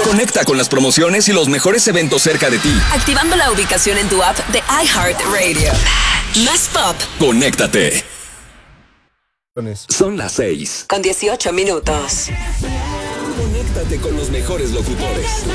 Conecta con las promociones y los mejores eventos cerca de ti. Activando la ubicación en tu app de iHeartRadio. Más pop. Conéctate. Son las 6. Con 18 minutos. Conéctate con los mejores locutores.